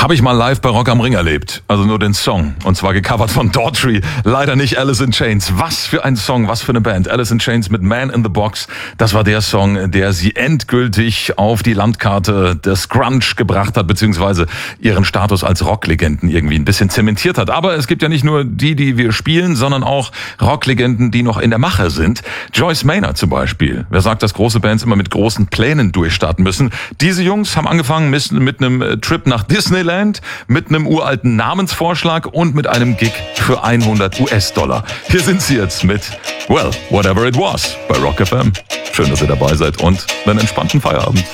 Habe ich mal live bei Rock am Ring erlebt. Also nur den Song. Und zwar gecovert von Daughtry. Leider nicht Alice in Chains. Was für ein Song, was für eine Band. Alice in Chains mit Man in the Box. Das war der Song, der sie endgültig auf die Landkarte des Grunge gebracht hat, beziehungsweise ihren Status als Rocklegenden irgendwie ein bisschen zementiert hat. Aber es gibt ja nicht nur die wir spielen, sondern auch Rocklegenden, die noch in der Mache sind. Joyce Maynard zum Beispiel. Wer sagt, dass große Bands immer mit großen Plänen durchstarten müssen? Diese Jungs haben angefangen mit einem Trip nach Disneyland, mit einem uralten Namensvorschlag und mit einem Gig für 100 US-Dollar. Hier sind sie jetzt mit Well, Whatever It Was bei Rock FM. Schön, dass ihr dabei seid und einen entspannten Feierabend.